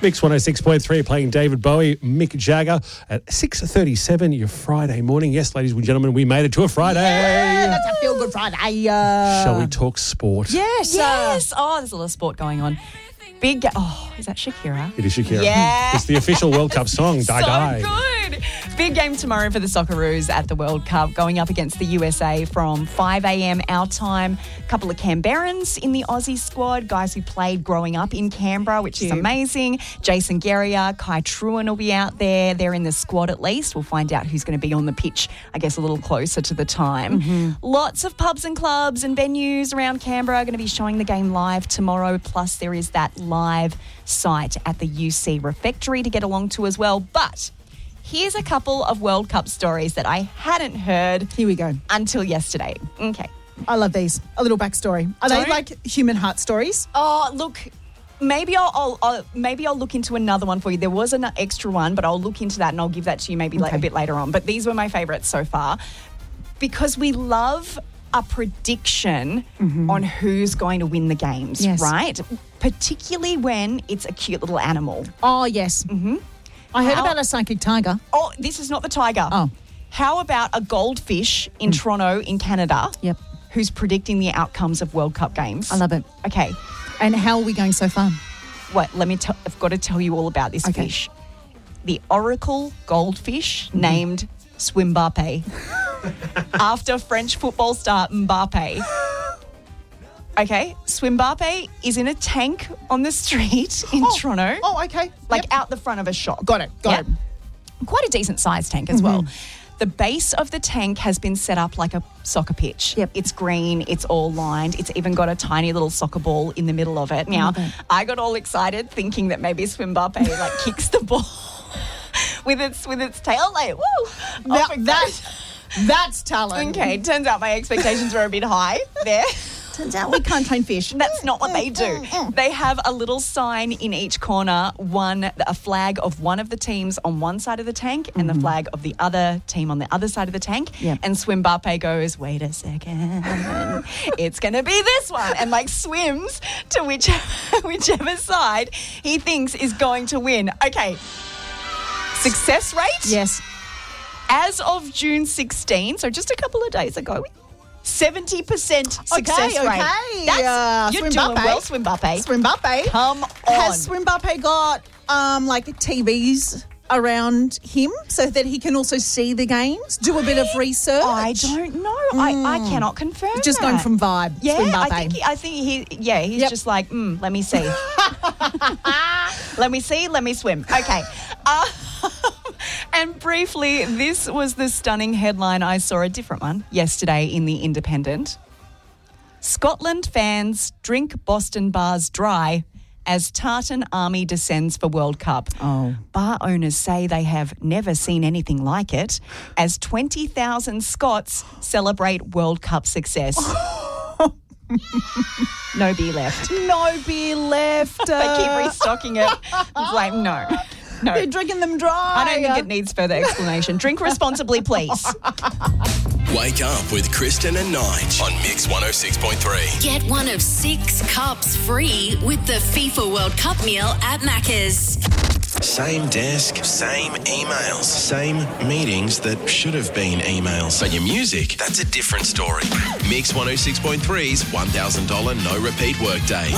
Mix 106.3 playing David Bowie, Mick Jagger at 6:37 your Friday morning. Yes, ladies and gentlemen, we made it to a Friday. Yeah, that's a feel-good Friday. Shall we talk sport? Yes. Yes. Oh, there's a lot of sport going on. Big. Oh, is that Shakira? It is Shakira. Yeah. It's the official World Cup song, Die So Die. good. Big game tomorrow for the Socceroos at the World Cup, going up against the USA from 5 a.m. our time. A couple of Canberrans in the Aussie squad, guys who played growing up in Canberra, which is amazing. Jason Guerrier, Kai Truan will be out there. They're in the squad at least. We'll find out who's going to be on the pitch, I guess, a little closer to the time. Lots of pubs and clubs and venues around Canberra are going to be showing the game live tomorrow. Plus, there is that live site at the UC Refectory to get along to as well. But here's a couple of World Cup stories that I hadn't heard Here we go. until yesterday. Okay. I love these. A little backstory. Are they like human heart stories? Oh, look, maybe I'll look into another one for you. There was an extra one, but I'll look into that and I'll give that to you maybe a bit later on. But these were my favourites so far because we love a prediction on who's going to win the games, right? Particularly when it's a cute little animal. Oh, yes. I heard about a psychic tiger. Oh, this is not the tiger. Oh. How about a goldfish in Toronto in Canada? Yep. Who's predicting the outcomes of World Cup games? I love it. Okay. And how are we going so far? Wait, I've got to tell you all about this fish. The oracle goldfish named Swimbappe after French football star Mbappe. Okay, Swimbappe is in a tank on the street in Toronto. Oh, okay. Like out the front of a shop. Got it. Got it. Quite a decent sized tank as well. The base of the tank has been set up like a soccer pitch. Yep. It's green, it's all lined. It's even got a tiny little soccer ball in the middle of it. Now, I got all excited thinking that maybe Swimbappe like kicks the ball with its tail. Like, woo! That's talent. Okay, turns out my expectations were a bit high there. Turns out we can't train fish. That's not what they do. They have a little sign in each corner, a flag of one of the teams on one side of the tank and the flag of the other team on the other side of the tank. Yep. And Swimbappe goes, wait a second, it's going to be this one. And like swims to whichever side he thinks is going to win. Okay. Success rate? Yes. As of June 16, so just a couple of days ago, 70% success rate. Okay. You're doing well, Swimbappe. Swimbappe. Come on. Has Swimbappe got like TVs around him so that he can also see the games? Do a bit of research? I don't know. I cannot confirm. Just that. going from vibe. Yeah, Swimbappe. I think he's just like, let me see. Let me swim. Okay. And briefly, this was the stunning headline. I saw a different one yesterday in The Independent. Scotland fans drink Boston bars dry as Tartan Army descends for World Cup. Oh. Bar owners say they have never seen anything like it as 20,000 Scots celebrate World Cup success. No beer left. No beer left. They keep restocking it. It's like, no. They're drinking them dry. I don't think it needs further explanation. Drink responsibly, please. Wake up with Kristen and Nige on Mix 106.3. Get one of 6 cups free with the FIFA World Cup meal at Macca's. Same desk, same emails, same meetings that should have been emails. But your music, that's a different story. Mix 106.3's $1,000 no repeat workday.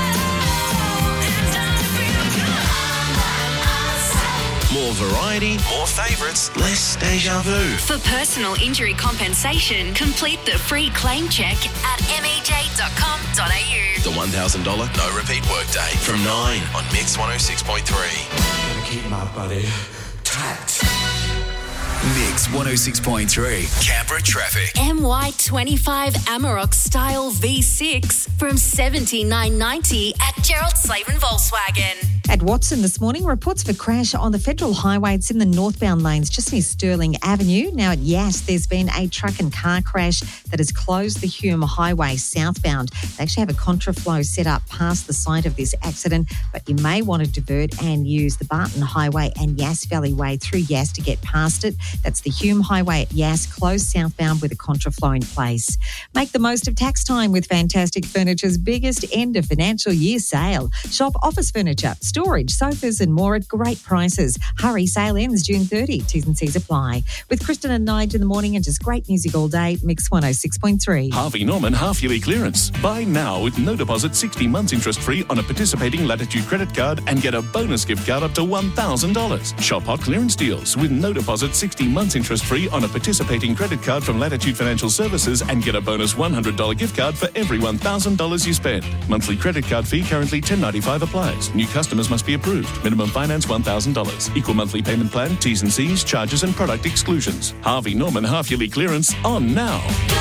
More variety, more favourites, less deja vu. For personal injury compensation, complete the free claim check at mej.com.au. The $1,000 no repeat workday from 9 on Mix 106.3. Keep my body tight. Mix 106.3. Canberra traffic. MY25 Amarok Style V6 from $79.90 at Gerald Slavin Volkswagen. At Watson this morning, reports of a crash on the Federal Highway. It's in the northbound lanes just near Stirling Avenue. Now at Yass, there's been a truck and car crash that has closed the Hume Highway southbound. They actually have a contraflow set up past the site of this accident, but you may want to divert and use the Barton Highway and Yass Valley Way through Yass to get past it. That's the Hume Highway at Yass, closed southbound with a contraflow in place. Make the most of tax time with Fantastic Furniture's biggest end of financial year sale. Shop office furniture, storage, sofas and more at great prices. Hurry, sale ends June 30. T's and C's apply. With Kristen and Nige in the morning and just great music all day, Mix 106.3. Harvey Norman half-yearly clearance. Buy now with no deposit, 60 months interest-free on a participating Latitude credit card and get a bonus gift card up to $1,000. Shop hot clearance deals with no deposit, 60 months interest-free on a participating credit card from Latitude Financial Services and get a bonus $100 gift card for every $1,000 you spend. Monthly credit card fee currently $10.95 applies. New customers must be approved. Minimum finance $1,000. Equal monthly payment plan, T's and C's, charges and product exclusions. Harvey Norman half-yearly clearance on now.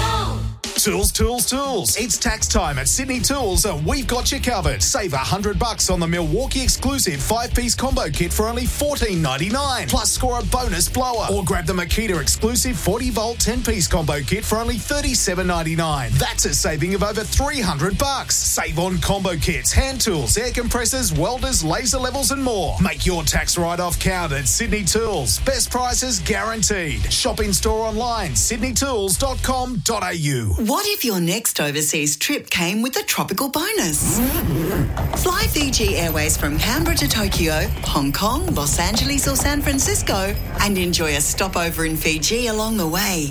Tools, tools, tools. It's tax time at Sydney Tools and we've got you covered. Save $100 on the Milwaukee exclusive 5-piece combo kit for only $14.99. Plus score a bonus blower. Or grab the Makita exclusive 40-volt 10-piece combo kit for only $37.99. That's a saving of over $300. Save on combo kits, hand tools, air compressors, welders, laser levels and more. Make your tax write-off count at Sydney Tools. Best prices guaranteed. Shop in store online, sydneytools.com.au. What if your next overseas trip came with a tropical bonus? Fly Fiji Airways from Canberra to Tokyo, Hong Kong, Los Angeles or San Francisco and enjoy a stopover in Fiji along the way.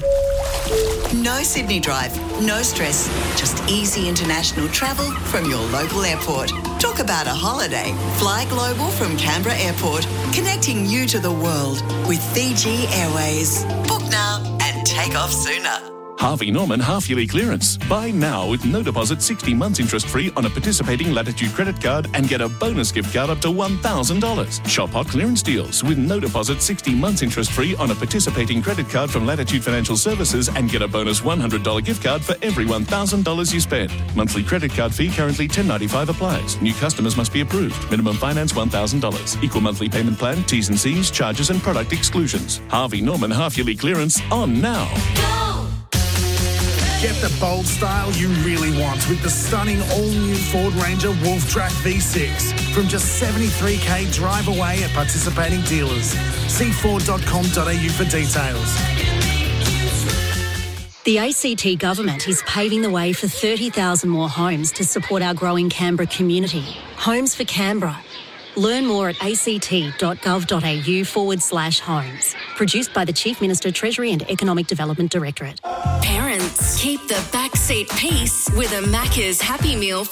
No Sydney drive, no stress, just easy international travel from your local airport. Talk about a holiday. Fly global from Canberra Airport, connecting you to the world with Fiji Airways. Book now and take off sooner. Harvey Norman half-yearly clearance. Buy now with no deposit, 60 months interest-free on a participating Latitude credit card and get a bonus gift card up to $1,000. Shop hot clearance deals with no deposit, 60 months interest-free on a participating credit card from Latitude Financial Services and get a bonus $100 gift card for every $1,000 you spend. Monthly credit card fee currently $10.95 applies. New customers must be approved. Minimum finance $1,000. Equal monthly payment plan, T's and C's, charges and product exclusions. Harvey Norman half-yearly clearance on now. Get the bold style you really want with the stunning all-new Ford Ranger Wolf Track V6 from just $73,000 drive away at participating dealers. See Ford.com.au for details. The ACT government is paving the way for 30,000 more homes to support our growing Canberra community. Homes for Canberra. Learn more at act.gov.au/homes. Produced by the Chief Minister, Treasury and Economic Development Directorate. Parents, keep the backseat peace with a Macca's Happy Meal